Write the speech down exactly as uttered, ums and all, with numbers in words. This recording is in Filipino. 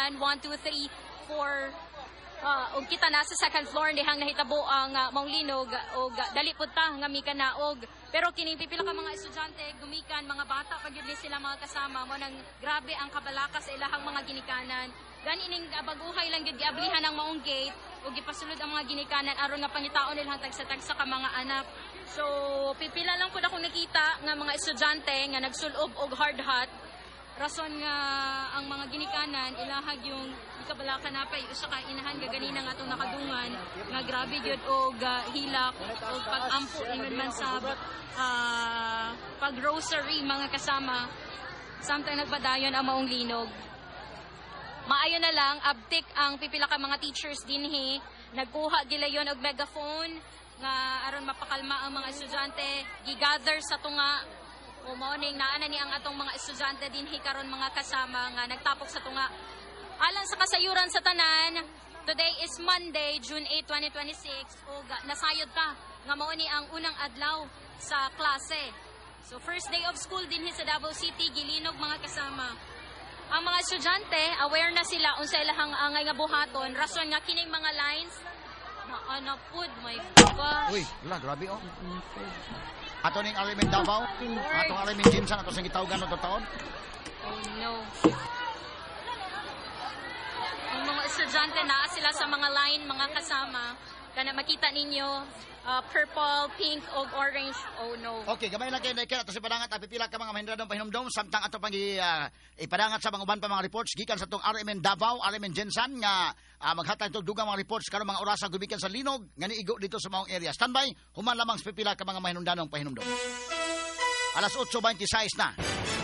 ginikanan one two three four. Uh, og kita na sa second floor dihang nahitabo ang uh, Maunglinog og uh, dali pud ta nga mika na og pero kini pipila ka mga estudyante gumikan mga bata pag yun sila mga kasama mo nang grabe ang kabalaka sa ilahang mga ginikanan gani ning uh, baguhay lang gyud giablihan ang maong gate og gipasulod ang mga ginikanan aron nga pangitaon nila tagsa-tagsa ka mga anak. So pipila lang pud ako nakita nga mga estudyante nga nagsulob og hard hat rason nga ang mga ginikanan ilahag yung ikabalaka na pay usa ka inahan gaganina nga atong nakadungan nga grabe gyud og uh, hilak og pag-ampo ingon man sa uh, pag-grocery mga kasama samtang nagbadayon ang maong linog. Maayo na lang abtik ang pipila ka mga teachers dinhi nagkuha gilayon og megaphone nga aron mapakalma ang mga estudyante gigather sa tunga. O morning naana ni ang atong mga estudyante dinhi karon mga kasama nga nagtapok sa tunga. Alang sa kasayuran sa tanan, today is Monday, June eighth, twenty twenty-six. O nasayod ta nga mao ni ang unang adlaw sa klase. So first day of school dinhi sa Davao City gilinog mga kasama. Ang mga estudyante aware na sila unsa ilahang angay nga buhaton rason nga kining mga lines na ana pud my gosh. Uy, wala grabe oh. Ato ning Alimin Davao, atong Alimin Jinsan, ato sang gitawgan ng taon. Oh no. Ang mga estudyante na sila sa mga line, mga kasama, kana makita ninyo, uh, purple, pink, o orange. Oh no. Okay, gamay lang kayo na ikan ato sa padangat, apipila ka mga mahindradong pahinumdom, samtang ato pang uh, ipadangat sa mga uban pa mga reports, gikan sa itong Alimin Davao, Alimin Jinsan, nga uh, maghatag itong dugang mga reports, karon mga orasa gubikan sa linog, nga niigo dito sa maong area. Standby, human lamang sa pipila ka mga mahinumdanong pahinumdom. Alas eight twenty-six na.